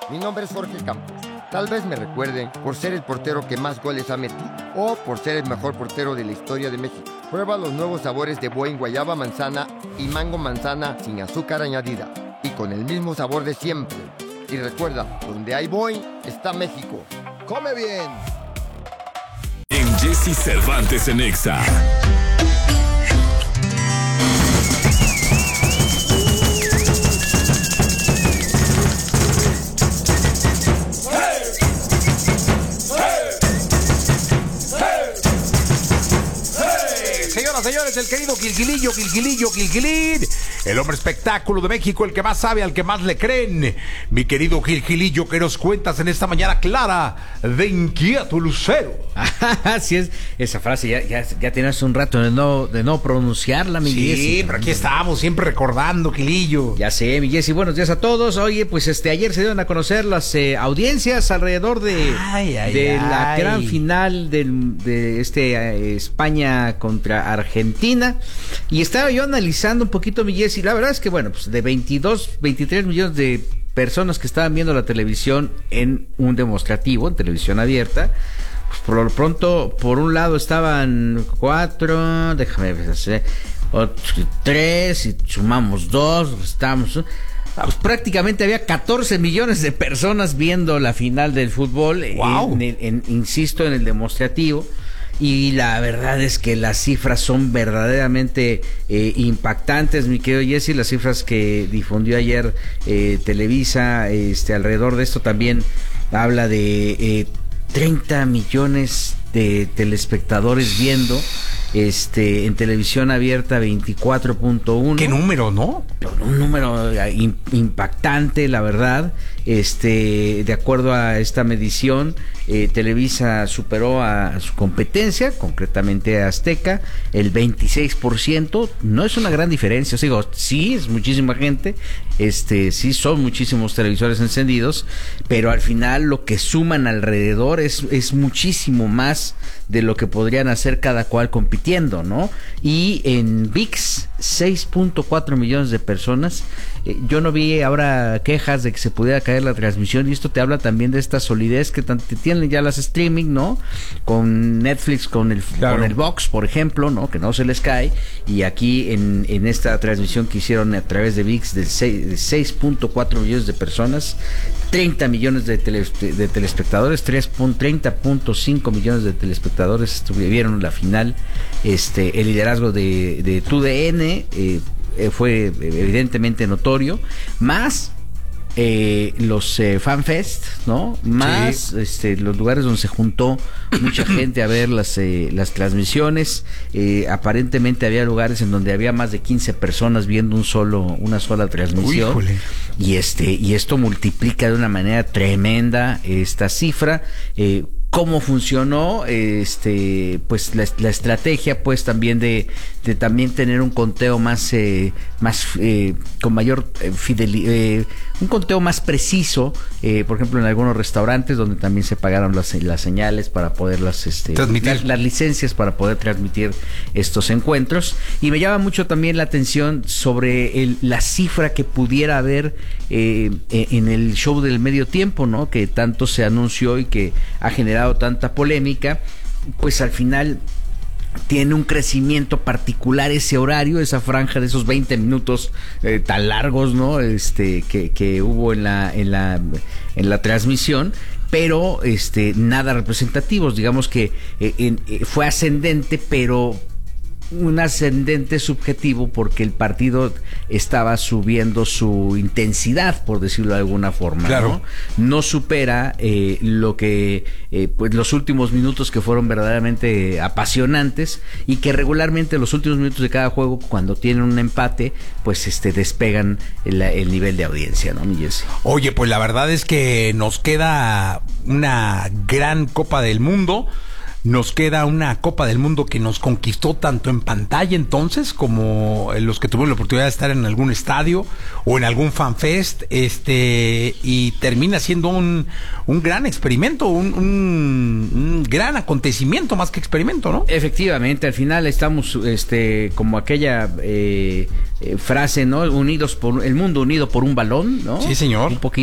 Mi nombre es Jorge Campos. Tal vez me recuerden por ser el portero que más goles ha metido o por ser el mejor portero de la historia de México. Prueba los nuevos sabores de Boing guayaba manzana y mango manzana sin azúcar añadida y con el mismo sabor de siempre. Y recuerda, donde hay Boing está México. ¡Come bien! En Jesse Cervantes en Exa. Señoras, señores, el querido Gilgilillo, el hombre espectáculo de México, el que más sabe, al que más le creen. Mi querido Gilgilillo, ¿qué nos cuentas en esta mañana clara de inquieto lucero? Así es, esa frase ya tienes un rato de no pronunciarla, mi Jessy. Sí, pero aquí estamos, siempre recordando, Gilillo. Ya sé, mi Jessy, buenos días a todos. Oye, pues ayer se dieron a conocer las audiencias alrededor de la gran final de España contra Argentina. Y estaba yo analizando un poquito, mi Jessy. La verdad es que, bueno, pues de 23 millones de personas que estaban viendo la televisión en un demostrativo, en televisión abierta, pues por lo pronto, por un lado estaban 4, déjame ver, 3, y sumamos 2, estamos... Pues prácticamente había 14 millones de personas viendo la final del fútbol. Wow. Insisto, en el demostrativo. Y la verdad es que las cifras son verdaderamente impactantes, mi querido Jesse. Las cifras que difundió ayer Televisa alrededor de esto también habla de 30 millones de telespectadores viendo en televisión abierta 24.1. ¿Qué número, no? Un número impactante, la verdad. De acuerdo a esta medición, Televisa superó a su competencia, concretamente a Azteca, el 26%. No es una gran diferencia, sí es muchísima gente, sí son muchísimos televisores encendidos, pero al final lo que suman alrededor es muchísimo más de lo que podrían hacer cada cual compitiendo, ¿no? Y en ViX, 6.4 millones de personas. Yo no vi ahora quejas de que se pudiera caer la transmisión, y esto te habla también de esta solidez que tienen ya las streaming, ¿no? Con Netflix, con el Box, por ejemplo, ¿no? Que no se les cae. Y aquí en esta transmisión que hicieron a través de ViX de 6.4 millones de personas, 30 millones de telespectadores, 30.5 millones de telespectadores vieron la final. El liderazgo de TUDN fue evidentemente notorio, más los FanFest, ¿no? Más sí. Los lugares donde se juntó mucha gente a ver las transmisiones. Aparentemente había lugares en donde había más de 15 personas viendo una sola transmisión. Uy, y esto multiplica de una manera tremenda esta cifra. ¿Cómo funcionó? Pues la estrategia, pues también de también tener un conteo más con mayor fidelidad, un conteo más preciso, por ejemplo en algunos restaurantes donde también se pagaron las señales para poderlas transmitir, las licencias para poder transmitir estos encuentros. Y me llama mucho también la atención sobre la cifra que pudiera haber en el show del medio tiempo, ¿no? Que tanto se anunció y que ha generado tanta polémica. Pues al final tiene un crecimiento particular ese horario, esa franja de esos 20 minutos tan largos, ¿no? Que hubo en la transmisión, pero nada representativos. Digamos que fue ascendente, pero un ascendente subjetivo, porque el partido estaba subiendo su intensidad, por decirlo de alguna forma. Claro. No supera lo que pues los últimos minutos, que fueron verdaderamente apasionantes, y que regularmente los últimos minutos de cada juego, cuando tienen un empate, pues despegan el nivel de audiencia, ¿no, mi Jesse? Oye, pues la verdad es que nos queda una gran Copa del Mundo. Nos queda una Copa del Mundo que nos conquistó tanto en pantalla entonces como los que tuvimos la oportunidad de estar en algún estadio o en algún fanfest, y termina siendo un gran experimento, un gran acontecimiento más que experimento, ¿no? Efectivamente, al final estamos como aquella frase, ¿no? El mundo unido por un balón, ¿no? Sí, señor. Un poquito